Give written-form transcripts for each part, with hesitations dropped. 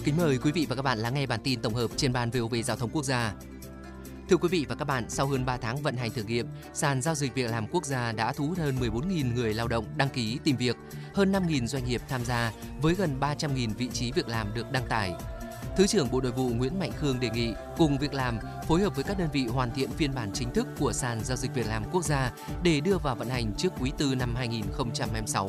Kính mời quý vị và các bạn lắng nghe bản tin tổng hợp trên ban VOV Giao thông Quốc gia. Thưa quý vị và các bạn, sau hơn 3 tháng vận hành thử nghiệm, sàn giao dịch việc làm quốc gia đã thu hút hơn 14.000 người lao động đăng ký tìm việc, hơn 5.000 doanh nghiệp tham gia với gần 300.000 vị trí việc làm được đăng tải. Thứ trưởng Bộ Nội vụ Nguyễn Mạnh Khương đề nghị cùng Việc làm phối hợp với các đơn vị hoàn thiện phiên bản chính thức của sàn giao dịch việc làm quốc gia để đưa vào vận hành trước quý tư năm 2026.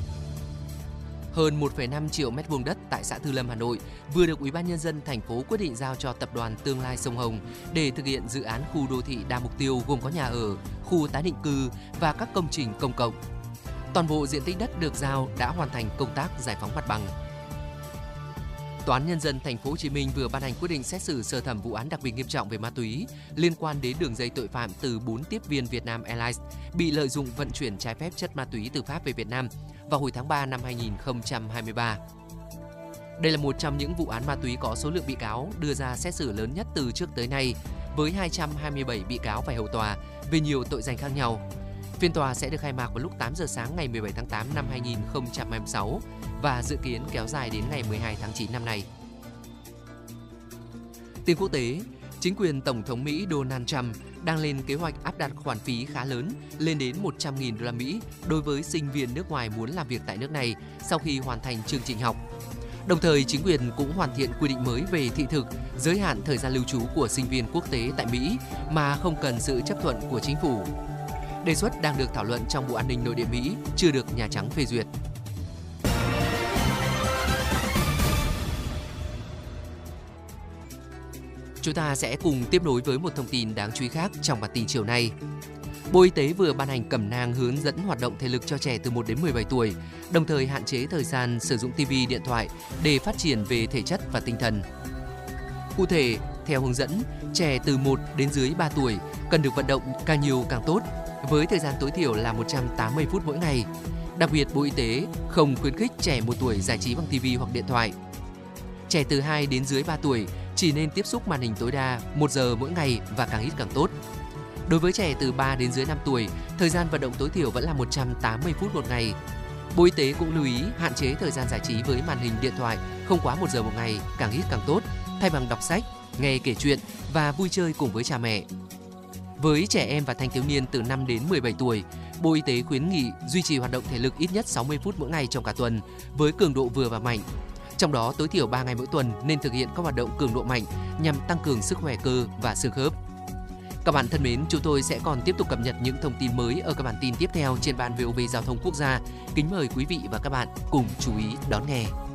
Hơn 1,5 triệu mét vuông đất tại xã Thư Lâm, Hà Nội vừa được Ủy ban Nhân dân thành phố quyết định giao cho Tập đoàn Tương lai Sông Hồng để thực hiện dự án khu đô thị đa mục tiêu gồm có nhà ở, khu tái định cư và các công trình công cộng. Toàn bộ diện tích đất được giao đã hoàn thành công tác giải phóng mặt bằng. Tòa án Nhân dân thành phố Hồ Chí Minh vừa ban hành quyết định xét xử sơ thẩm vụ án đặc biệt nghiêm trọng về ma túy liên quan đến đường dây tội phạm từ 4 tiếp viên Vietnam Airlines bị lợi dụng vận chuyển trái phép chất ma túy từ Pháp về Việt Nam vào hồi tháng 3 năm 2023. Đây là một trong những vụ án ma túy có số lượng bị cáo đưa ra xét xử lớn nhất từ trước tới nay, với 227 bị cáo phải hầu tòa về nhiều tội danh khác nhau. Phiên tòa sẽ được khai mạc vào lúc 8 giờ sáng ngày 17 tháng 8 năm 2026 và dự kiến kéo dài đến ngày 12 tháng 9 năm nay. Tin quốc tế, chính quyền Tổng thống Mỹ Donald Trump đang lên kế hoạch áp đặt khoản phí khá lớn lên đến 100.000 đô la Mỹ đối với sinh viên nước ngoài muốn làm việc tại nước này sau khi hoàn thành chương trình học. Đồng thời, chính quyền cũng hoàn thiện quy định mới về thị thực, giới hạn thời gian lưu trú của sinh viên quốc tế tại Mỹ mà không cần sự chấp thuận của chính phủ. Đề xuất đang được thảo luận trong Bộ An ninh Nội địa Mỹ, chưa được Nhà Trắng phê duyệt. Chúng ta sẽ cùng tiếp nối với một thông tin đáng chú ý khác trong bản tin chiều nay. Bộ Y tế vừa ban hành cẩm nang hướng dẫn hoạt động thể lực cho trẻ từ 1 đến 17 tuổi, đồng thời hạn chế thời gian sử dụng TV, điện thoại để phát triển về thể chất và tinh thần. Cụ thể, theo hướng dẫn, trẻ từ 1 đến dưới 3 tuổi cần được vận động càng nhiều càng tốt, với thời gian tối thiểu là 180 phút mỗi ngày. Đặc biệt, Bộ Y tế không khuyến khích trẻ 1 tuổi giải trí bằng TV hoặc điện thoại. Trẻ từ 2 đến dưới 3 tuổi chỉ nên tiếp xúc màn hình tối đa 1 giờ mỗi ngày và càng ít càng tốt. Đối với trẻ từ 3 đến dưới 5 tuổi, thời gian vận động tối thiểu vẫn là 180 phút một ngày. Bộ Y tế cũng lưu ý hạn chế thời gian giải trí với màn hình điện thoại không quá 1 giờ một ngày, càng ít càng tốt, thay bằng đọc sách, nghe kể chuyện và vui chơi cùng với cha mẹ. Với trẻ em và thanh thiếu niên từ 5 đến 17 tuổi, Bộ Y tế khuyến nghị duy trì hoạt động thể lực ít nhất 60 phút mỗi ngày trong cả tuần với cường độ vừa và mạnh. Trong đó, tối thiểu 3 ngày mỗi tuần nên thực hiện các hoạt động cường độ mạnh nhằm tăng cường sức khỏe cơ và xương khớp. Các bạn thân mến, chúng tôi sẽ còn tiếp tục cập nhật những thông tin mới ở các bản tin tiếp theo trên ban VOV Giao thông Quốc gia. Kính mời quý vị và các bạn cùng chú ý đón nghe.